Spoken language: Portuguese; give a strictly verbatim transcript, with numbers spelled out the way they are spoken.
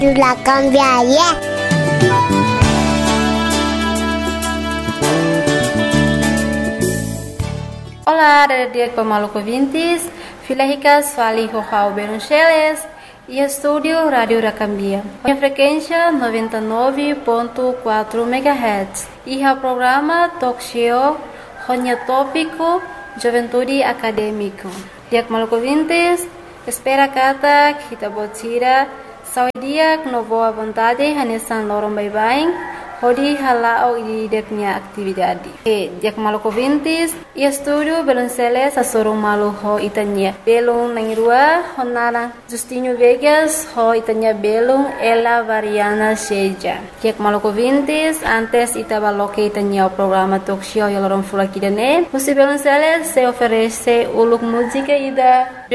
La cambiaria. Olá, dia com maluco vintes, filhas fali João Beruncheles e estúdio Rádio Racambia. A frequência noventa e nove ponto quatro megahertz e o programa Talk Show Ronya Tópico Juventude Acadêmico. Dia com maluco vintes, espera kata kita botira saudia com boa vontade hanesan lorong bye-bye. Hodi halao di deknya aktividade. E dia maluco vintes e estúdio Belonceles a sorong malu ho itanya. Belong nangrua honara Justinho Vegas ho itanya belong ela variana seja. Dia maluco vintes antes itabaloke itanya o programa talk show yalorong fulakidane. Musi Belonceles se oferece uluk música ida